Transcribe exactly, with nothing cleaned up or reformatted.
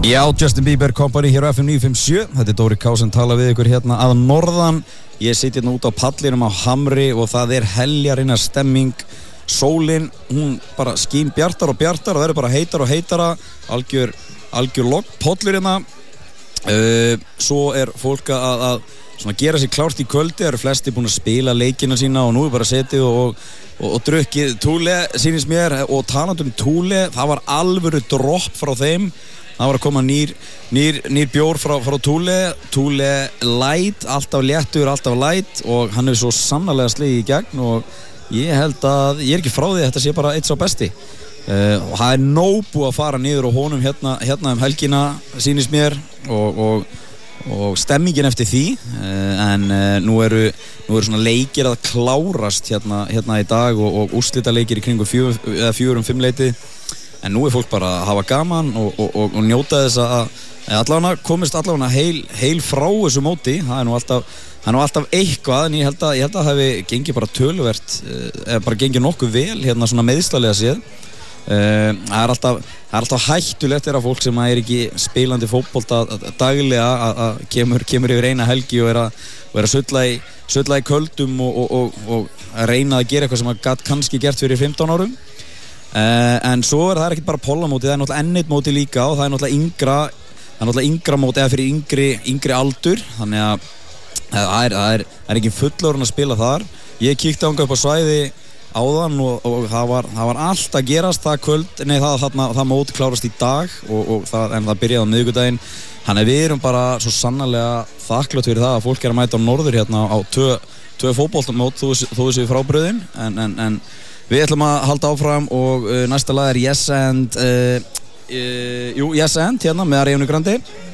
Já, Justin Bieber Company hér á F M níu fimm sjö. Þetta er Dóri K sem tala við ykkur hérna að norðan. Ég sit hérna út á pallinum á Hamri og það er heljarinnar stemming. Sólin, hún bara skín bjartar og bjartar og það er bara heitar og heitara. Algjör, algjör logg, pollur hérna. Uh, svo er fólk að, að svona gera sér klárt í kvöldi. Það eru flesti búin að spila leikina sína og nú er bara setið og, og, og drukkið Thule, sýnist mér. Og talandi um Thule, það var alvöru dropp frá þeim. Það var að koma nýr, nýr, nýr bjór frá, frá Thule, Thule Light, alltaf léttur, alltaf light og hann er svo sannarlega slegið í gegn og ég held að, ég er ekki frá því að þetta sé bara eitt sá besti. Uh, og það er nóg búið að fara niður á honum hérna, hérna um helgina, sýnist mér og, og, og stemmingin eftir því, uh, en uh, nú, eru, nú eru svona leikir að klárast hérna, hérna í dag og, og úrslitaleikir í kringum fjögur, eða fjögur um fimm leitið. En nú er fólk bara að hafa gaman og, og, og, og njóta þess að allavega komist allavega heil, heil frá þessu móti. Það er nú alltaf, það er nú alltaf eitthvað, en ég held að, ég held að það hefði gengið bara töluvert, eða bara gengið nokkuð vel hérna svona meðslalega séð. Það er alltaf, það er alltaf hættulegt þegar fólk sem er ekki spilandi fótbolta daglega að kemur, kemur yfir eina helgi og er að, og er að sulla í, sulla í köldum og, og, og, og reyna að gera eitthvað sem að gat kannski gert fyrir fimmtán árum. Uh, en svo er það ekki bara pollamóti, það er náttúrulega enneitt móti líka og það er náttúrulega yngra það er náttúrulega yngra móti eða fyrir yngri, yngri aldur þannig að það er, það er, það er ekki fullorðin að spila þar. Ég kíkti ánga upp á svæði áðan og, og það, var, það var allt að gerast það kvöld, nei það, það, það móti klárast í dag og, og það, en það byrjaði á miðvikudaginn. Þannig við erum bara svo sannarlega þakklátt fyrir það að fólk er að mæta á norður hérna á tvö, tvö fótboltamót þó þessi frábröðin en, en, en við ætlum að halda áfram og uh, næsta lag er Yes and uh, uh, jú, Yes and hérna með Ariana Grande.